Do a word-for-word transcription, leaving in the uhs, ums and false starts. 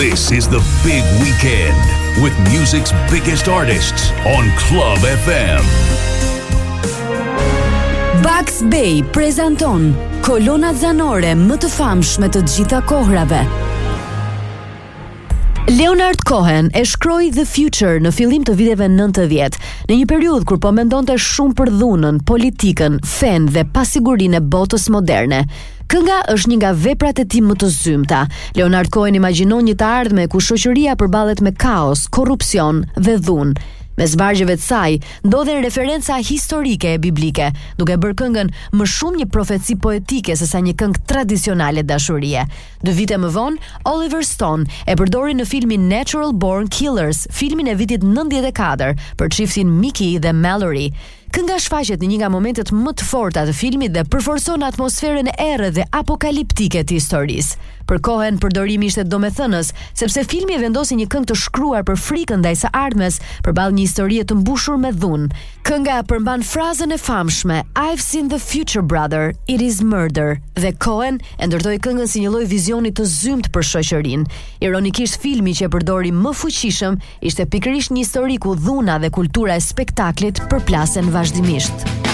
This is the big weekend with music's biggest artists on Club F M. Bugs Bay prezanton kolonat zanore më të famshme të gjitha kohrave. Leonard Cohen e shkroi The Future në fillim të viteve nëntëdhjetë, në një periudhë kur po mendonte shumë për dhunën, politikën, fen dhe pasigurinë e botës moderne. Kënga është një nga veprat e tij më të zymta. Leonard Cohen imagjinon një të ardhme ku shoqëria përballet me kaos, korrupsion dhe dhunë. Mes vargjeve të saj ndodhen referenca historike e biblike, duke bërë këngën më shumë një profeci poetike sesa një këngë tradicionale dashurie. Dy vite më vonë, Oliver Stone e përdori në filmin Natural Born Killers, filmin e vitit nëntëdhjetë e katër, për çiftin Mickey dhe Mallory. Kënga shfaqet në një nga momentet më të forta të filmit dhe përforcon atmosferën e errët dhe apokaliptike të historisë. Për Cohen, përdorimi ishte domethënës, sepse filmi e vendosi një këngë të shkruar për frikën ndaj së ardhmes përballë një historie të mbushur me dhunë. Kënga përmban frazën e famshme I've seen the future brother, it is murder, dhe Cohen e ndërtoi këngën si një lloj vizioni të zymt për shoqërinë. Ironikisht, filmi që e përdori më fuqishëm ishte pikërisht një histori ku dhuna dhe kultura e spektaklit përplasen vazhdimisht.